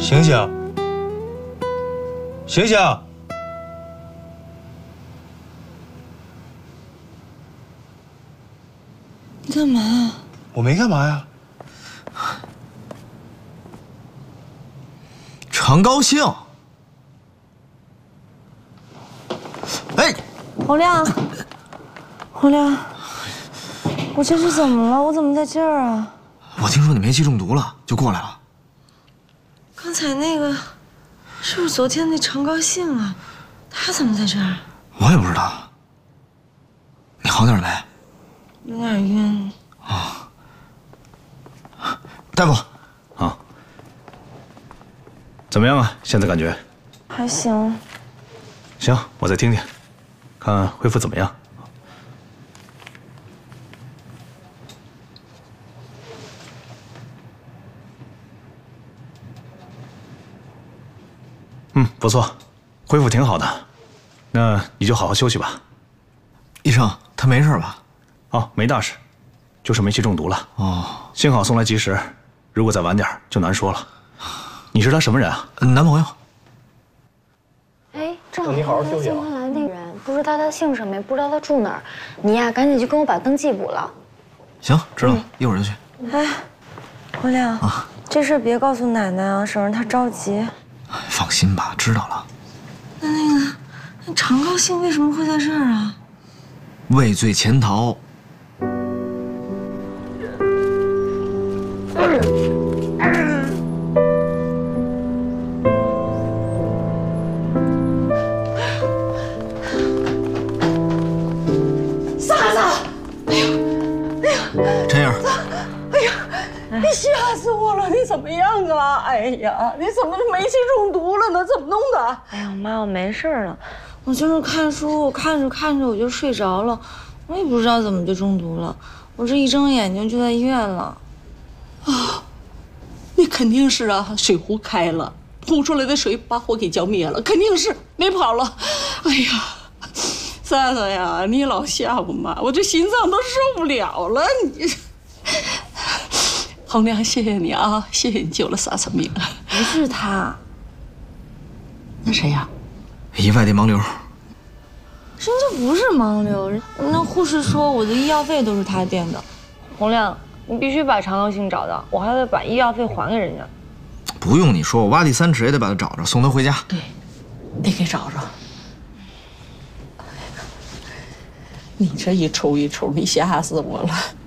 醒醒！醒醒！ 你干嘛？ 我没干嘛呀。 常高兴。哎， 洪亮，洪亮，我这是怎么了？我怎么在这儿啊？ 我听说你煤气中毒了，就过来了。 刚才那个，是不是昨天那常高兴啊？他怎么在这儿？ 我也不知道。你好点了没？ 有点晕。 啊，大夫， 啊，怎么样啊？现在感觉？ 还行。 行，我再听听，看恢复怎么样。不错，恢复挺好的。那你就好好休息吧。 医生，他没事吧？ 哦，没大事，就是煤气中毒了。 哦， 幸好送来及时，如果再晚点就难说了。你是他什么人啊？ 男朋友。 哎，正好你好好休息啊。新婚来那个人不知道他姓什么，也不知道他住哪儿，你呀赶紧去跟我把登记补了。 行，知道了，一会儿就去。 哎，洪亮啊，这事别告诉奶奶啊，省得她着急。 放心吧，知道了。 那常高兴为什么会在这儿啊？ 畏罪潜逃。 嫂子， 陈颖， 你吓死我了！你怎么样啊？哎呀，你怎么煤气中毒了呢？怎么弄的？ 哎呀，妈，我没事了，我就是看书，我看着看着我就睡着了，我也不知道怎么就中毒了。我这一睁眼睛就在医院了。 啊，你肯定是啊，水壶开了，轰出来的水把火给浇灭了，肯定是没跑了。哎呀，三嫂呀，你老吓我妈，我这心脏都受不了了。你，洪亮，谢谢你啊，谢谢你救了三嫂命。 不是他， 那谁呀？ 一外地盲流。 人家不是盲流，那护士说我的医药费都是他垫的。洪亮，你必须把常高兴找到，我还得把医药费还给人家。 不用你说，我挖地3尺也得把他找着，送他回家。 对，得给找着。你这一抽一抽，你吓死我了。